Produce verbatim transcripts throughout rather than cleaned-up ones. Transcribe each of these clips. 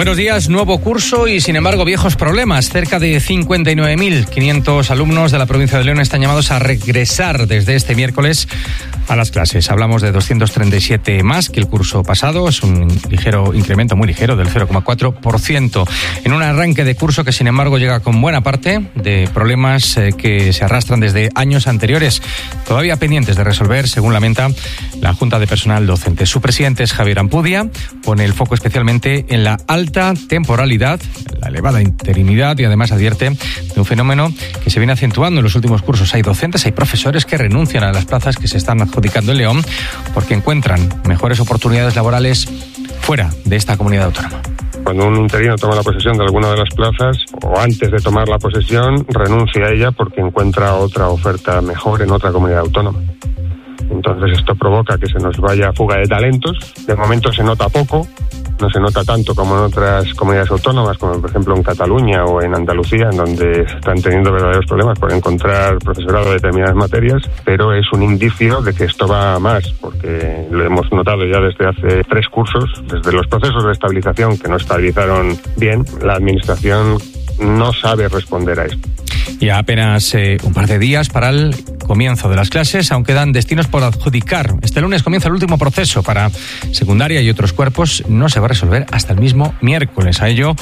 Buenos días, nuevo curso y sin embargo viejos problemas. Cerca de cincuenta y nueve mil quinientos alumnos de la provincia de León están llamados a regresar desde este miércoles a las clases. Hablamos de doscientos treinta y siete más que el curso pasado. Es un ligero incremento, muy ligero, del cero coma cuatro por ciento. En un arranque de curso que sin embargo llega con buena parte de problemas eh, que se arrastran desde años anteriores, todavía pendientes de resolver, según lamenta la Junta de Personal Docente. Su presidente es Javier Ampudia, pone el foco especialmente en la alta temporalidad, la elevada interinidad y además advierte de un fenómeno que se viene acentuando en los últimos cursos. Hay docentes, hay profesores que renuncian a las plazas que se están adjudicando en León porque encuentran mejores oportunidades laborales fuera de esta comunidad autónoma. Cuando un interino toma la posesión de alguna de las plazas, o antes de tomar la posesión, renuncia a ella porque encuentra otra oferta mejor en otra comunidad autónoma. Entonces esto provoca que se nos vaya fuga de talentos. De momento se nota poco, no se nota tanto como en otras comunidades autónomas, como por ejemplo en Cataluña o en Andalucía, en donde están teniendo verdaderos problemas por encontrar profesorado de determinadas materias, pero es un indicio de que esto va a más, porque lo hemos notado ya desde hace tres cursos, desde los procesos de estabilización que no estabilizaron bien, la administración no sabe responder a esto. Y a apenas eh, un par de días para el comienzo de las clases, aún quedan destinos por adjudicar. Este lunes comienza el último proceso para secundaria y otros cuerpos. No se va a resolver hasta el mismo miércoles. A ello,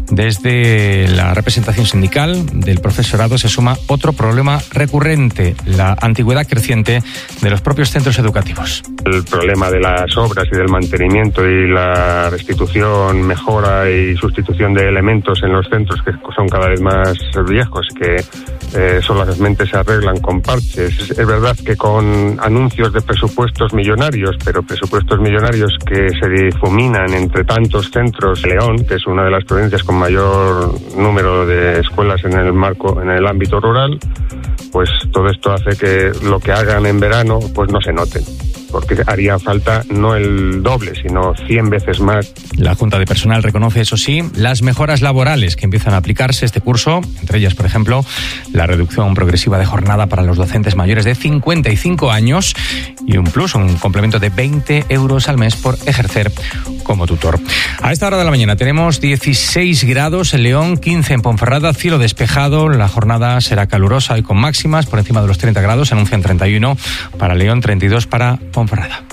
desde la representación sindical del profesorado se suma otro problema recurrente, la antigüedad creciente de los propios centros educativos. El problema de las obras y del mantenimiento y la restitución, mejora y sustitución de elementos en los centros que son cada vez más viejos, que eh, solamente se arreglan con parches. Es, es verdad que con anuncios de presupuestos millonarios, pero presupuestos millonarios que se difuminan entre tantos centros. León, que es una de las provincias con mayor número de escuelas en el marco, en el ámbito rural, pues todo esto hace que lo que hagan en verano pues no se noten, porque haría falta no el doble, sino cien veces más. La Junta de Personal reconoce, eso sí, las mejoras laborales que empiezan a aplicarse este curso, entre ellas, por ejemplo, la reducción progresiva de jornada para los docentes mayores de cincuenta y cinco años y un plus, un complemento de veinte euros al mes por ejercer como tutor. A esta hora de la mañana tenemos dieciséis grados en León, quince en Ponferrada, cielo despejado. La jornada será calurosa y con máximas por encima de los treinta grados, se anuncian treinta y uno para León, treinta y dos para Ponferrada.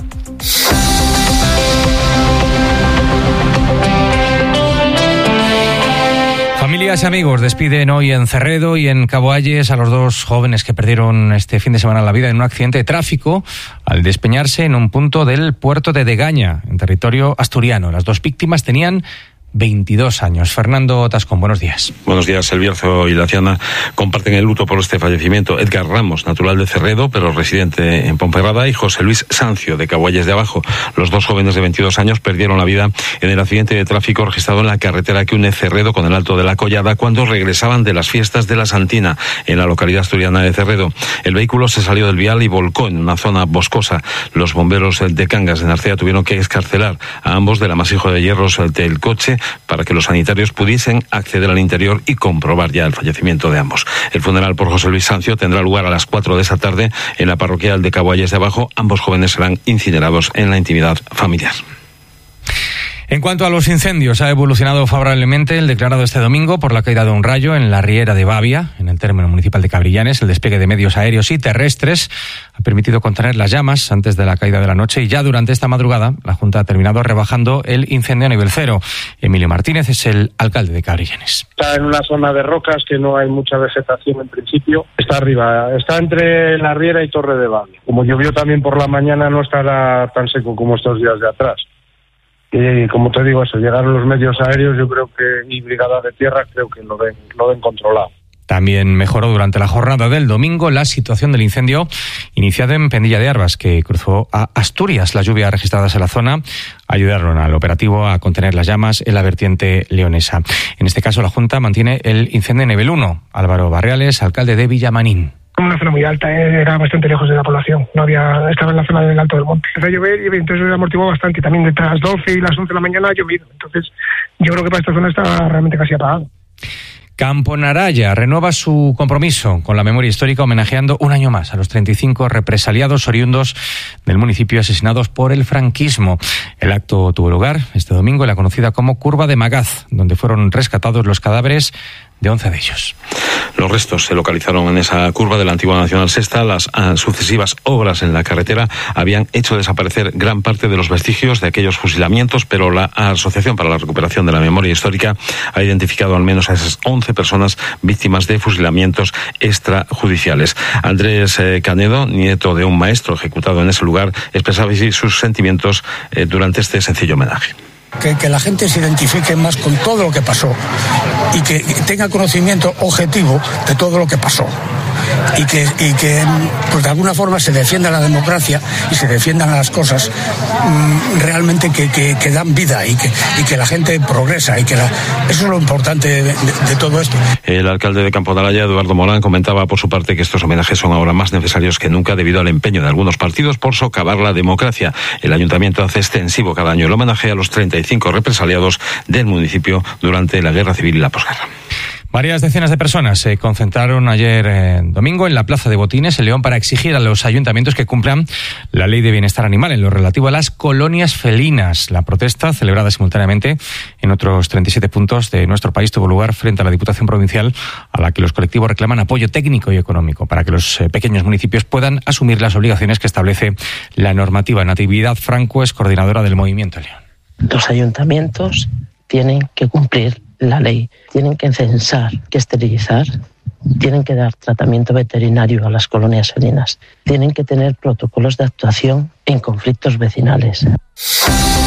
Familias y amigos despiden hoy en Cerredo y en Cabo Ayes a los dos jóvenes que perdieron este fin de semana la vida en un accidente de tráfico al despeñarse en un punto del puerto de Degaña, en territorio asturiano. Las dos víctimas tenían veintidós años. Fernando Tascón, buenos días. Buenos días. El Bierzo y la Ciana comparten el luto por este fallecimiento. Edgar Ramos, natural de Cerredo, pero residente en Ponferrada, y José Luis Sancio, de Cabo Ayes de Abajo. Los dos jóvenes de veintidós años perdieron la vida en el accidente de tráfico registrado en la carretera que une Cerredo con el Alto de la Collada cuando regresaban de las fiestas de la Santina, en la localidad asturiana de Cerredo. El vehículo se salió del vial y volcó en una zona boscosa. Los bomberos de Cangas de Narcea tuvieron que excarcelar a ambos del amasijo de hierros del coche para que los sanitarios pudiesen acceder al interior y comprobar ya el fallecimiento de ambos. El funeral por José Luis Sancio tendrá lugar a las cuatro de esa tarde en la parroquial de Cabo Ayes de Abajo. Ambos jóvenes serán incinerados en la intimidad familiar. En cuanto a los incendios, ha evolucionado favorablemente el declarado este domingo por la caída de un rayo en la riera de Bavia, en el término municipal de Cabrillanes. El despliegue de medios aéreos y terrestres ha permitido contener las llamas antes de la caída de la noche y ya durante esta madrugada la Junta ha terminado rebajando el incendio a nivel cero. Emilio Martínez es el alcalde de Cabrillanes. Está en una zona de rocas que no hay mucha vegetación en principio. Está arriba, está entre la riera y Torre de Bavia. Como llovió también por la mañana, no estará tan seco como estos días de atrás. Y como te digo, eso, llegaron los medios aéreos, yo creo que, y brigada de tierra, creo que lo ven, lo ven controlado. También mejoró durante la jornada del domingo la situación del incendio iniciado en Pendilla de Arbas, que cruzó a Asturias. Las lluvias registradas en la zona ayudaron al operativo a contener las llamas en la vertiente leonesa. En este caso, la Junta mantiene el incendio en nivel uno. Álvaro Barriales, alcalde de Villamanín. Una zona muy alta, ¿eh? Era bastante lejos de la población, no había, estaba en la zona del Alto del Monte. Empezó a llover y entonces se amortiguó bastante, también entre las doce y las once de la mañana ha llovido, entonces yo creo que para esta zona está realmente casi apagado. Camponaraya renueva su compromiso con la memoria histórica, homenajeando un año más a los treinta y cinco represaliados oriundos del municipio asesinados por el franquismo. El acto tuvo lugar este domingo en la conocida como Curva de Magaz, donde fueron rescatados los cadáveres de once de ellos. Los restos se localizaron en esa curva de la antigua Nacional Sexta. Las uh, sucesivas obras en la carretera habían hecho desaparecer gran parte de los vestigios de aquellos fusilamientos, pero la Asociación para la Recuperación de la Memoria Histórica ha identificado al menos a esas once personas víctimas de fusilamientos extrajudiciales. Andrés eh, Canedo, nieto de un maestro ejecutado en ese lugar, expresaba así sus sentimientos eh, durante este sencillo homenaje. Que, que la gente se identifique más con todo lo que pasó y que tenga conocimiento objetivo de todo lo que pasó y que, y que pues de alguna forma se defienda la democracia y se defiendan las cosas mmm, realmente que, que, que dan vida y que, y que la gente progresa y que la, eso es lo importante de, de, de todo esto. El alcalde de Camponaraya, Eduardo Morán, comentaba por su parte que estos homenajes son ahora más necesarios que nunca debido al empeño de algunos partidos por socavar la democracia. El ayuntamiento hace extensivo cada año el homenaje a los treinta y cinco represaliados del municipio durante la Guerra Civil y la posguerra. Varias decenas de personas se concentraron ayer eh, domingo en la Plaza de Botines, en León, para exigir a los ayuntamientos que cumplan la Ley de Bienestar Animal en lo relativo a las colonias felinas. La protesta, celebrada simultáneamente en otros treinta y siete puntos de nuestro país, tuvo lugar frente a la Diputación Provincial, a la que los colectivos reclaman apoyo técnico y económico para que los eh, pequeños municipios puedan asumir las obligaciones que establece la normativa. Natividad Franco es coordinadora del Movimiento León. Los ayuntamientos tienen que cumplir la ley, tienen que censar, que esterilizar, tienen que dar tratamiento veterinario a las colonias felinas, tienen que tener protocolos de actuación en conflictos vecinales.